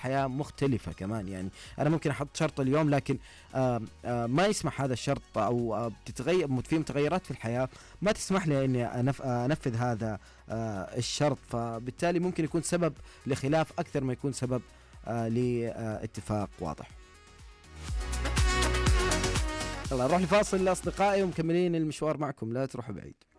الحياة مختلفة كمان. يعني أنا ممكن أحط شرط اليوم لكن ما يسمح هذا الشرط أو بتتغير في متغيرات في الحياة ما تسمح لي أني أنفذ هذا الشرط، فبالتالي ممكن يكون سبب لخلاف أكثر ما يكون سبب لاتفاق واضح. يلا نروح لفاصل أصدقائي ومكملين المشوار معكم، لا تروحوا بعيد.